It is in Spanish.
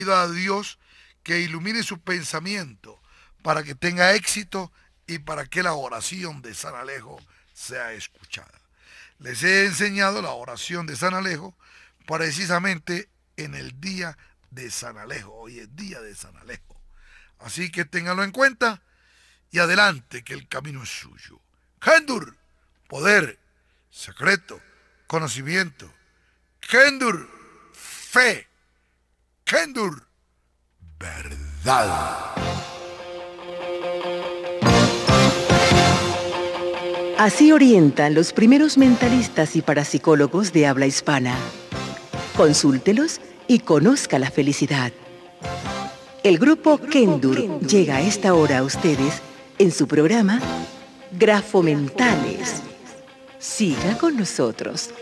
pido a Dios que ilumine su pensamiento para que tenga éxito y para que la oración de San Alejo sea escuchada. Les he enseñado la oración de San Alejo precisamente en el día de San Alejo. Hoy es día de San Alejo. Así que ténganlo en cuenta y adelante que el camino es suyo. Kendur, poder, secreto, conocimiento. Kendur, fe. Kendur, verdad. Así orientan los primeros mentalistas y parapsicólogos de habla hispana. Consúltelos y conozca la felicidad. El grupo Kendur llega a esta hora a ustedes en su programa Grafomentales. Siga con nosotros.